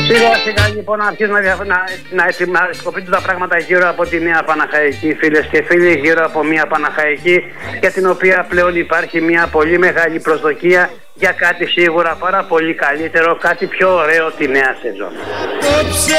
Σιγά σιγά λοιπόν να αρχίσουν να σκοπίζουν τα πράγματα γύρω από τη Νέα Παναχαϊκή, φίλες και φίλοι, γύρω από μια Παναχαϊκή για την οποία πλέον υπάρχει μια πολύ μεγάλη προσδοκία για κάτι σίγουρα πάρα πολύ καλύτερο, κάτι πιο ωραίο τη νέα σεζόν.